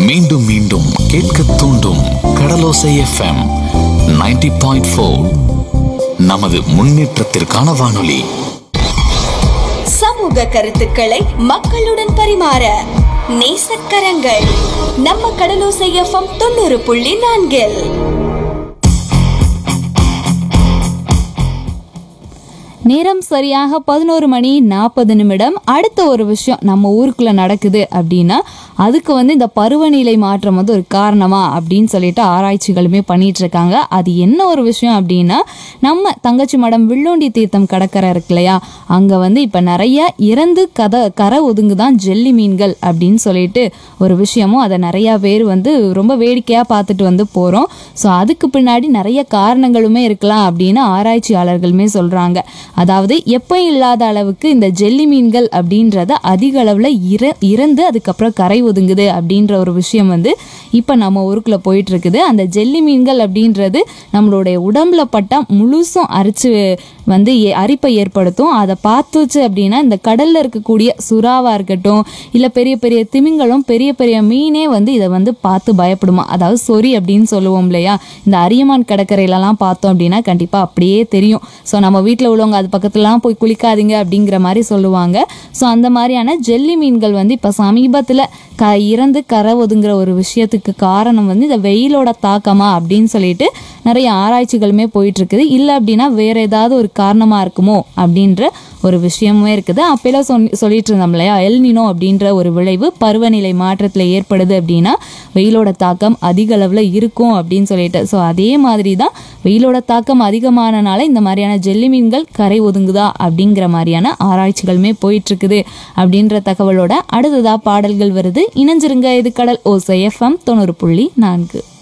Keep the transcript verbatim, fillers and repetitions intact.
மீண்டும் மீண்டும் கேட்க தூண்டும் கடலோசை எஃப்எம் நைன்டி பாயிண்ட் ஃபோர். நமது முன்னேற்றத்திற்கான வானொலி. சமூக கருத்துக்களை மக்களுடன் பரிமாற நேசக்கரங்கள் நம்ம கடலோசை எஃப்எம் தொண்ணூறு புள்ளி நான்கில். நேரம் சரியாக பதினோரு மணி நாற்பது நிமிடம். அடுத்த ஒரு விஷயம் நம்ம ஊருக்குள்ள நடக்குது அப்படின்னா அதுக்கு வந்து இந்த பருவநிலை மாற்றம் வந்து ஒரு காரணமா அப்படின்னு சொல்லிட்டு ஆராய்ச்சிகளுமே பண்ணிட்டு இருக்காங்க. அது என்ன ஒரு விஷயம் அப்படின்னா, நம்ம தங்கச்சி மடம் வில்லோண்டி தீர்த்தம் கடற்கரை இருக்கு இல்லையா, அங்க வந்து இப்ப நிறைய இறந்து கதை கரை ஒதுங்குதான் ஜெல்லி மீன்கள் அப்படின்னு சொல்லிட்டு ஒரு விஷயமும் அதை நிறைய பேர் வந்து ரொம்ப வேடிக்கையா பார்த்துட்டு வந்து போறோம். ஸோ அதுக்கு பின்னாடி நிறைய காரணங்களுமே இருக்கலாம் அப்படின்னு ஆராய்ச்சியாளர்களுமே சொல்றாங்க. அதாவது எப்பயும் இல்லாத அளவுக்கு இந்த ஜெல்லி மீன்கள் அப்படின்றத அதிக அளவுல இற இறந்து அதுக்கப்புறம் கரை ஒதுங்குது அப்படின்ற ஒரு விஷயம் வந்து இப்ப நம்ம ஊருக்குள்ள போயிட்டு இருக்குது. அந்த ஜெல்லி மீன்கள் அப்படின்றது நம்மளுடைய உடம்புல பட்டா முழுசும் அரிச்சு வந்து அரிப்பை ஏற்படுத்தும். அதை பார்த்துச்சு அப்படின்னா இந்த கடல்ல இருக்கக்கூடிய சுறாவா இருக்கட்டும், இல்ல பெரிய பெரிய திமிங்களும் பெரிய பெரிய மீனே வந்து இதை வந்து பார்த்து பயப்படுமா. அதாவது சொறி அப்படின்னு சொல்லுவோம் இல்லையா, இந்த அரியமான் கடற்கரையிலலாம் பார்த்தோம் அப்படின்னா கண்டிப்பா அப்படியே தெரியும். ஸோ நம்ம வீட்டில் உள்ளவங்க அது பக்கத்துலலாம் போய் குளிக்காதீங்க அப்படிங்கிற மாதிரி சொல்லுவாங்க. ஸோ அந்த மாதிரியான ஜெல்லி மீன்கள் வந்து இப்போ சமீபத்தில் க இறந்து கரை ஒதுங்குற ஒரு விஷயத்துக்கு காரணம் வந்து இந்த வெயிலோட தாக்கமா அப்படின்னு சொல்லிட்டு நிறைய ஆராய்ச்சிகளுமே போயிட்டு இருக்குது. இல்லை அப்படின்னா வேற ஏதாவது ஒரு காரணமா இருக்குமோ அப்படின்ற ஒரு விஷயமே இருக்குது. அப்பெல்லாம் சொல் சொல்லிட்டு இருந்தோம் இல்லையா, எல்னினோ அப்படின்ற ஒரு விளைவு பருவநிலை மாற்றத்தில் ஏற்படுது அப்படின்னா வெயிலோட தாக்கம் அதிக அளவில் இருக்கும் அப்படின்னு சொல்லிட்டு. ஸோ அதே மாதிரி தான் வெயிலோட தாக்கம் அதிகமானனால இந்த மாதிரியான ஜெல்லி மீன்கள் கரை ஒதுங்குதா அப்படிங்கிற மாதிரியான ஆராய்ச்சிகளுமே போயிட்டு இருக்குது அப்படின்ற தகவலோட அடுத்ததா பாடல்கள் வருது. இணைஞ்சிருங்க. இது கடல் ஓசை எஃப்எம் தொண்ணூறு புள்ளி நான்கு.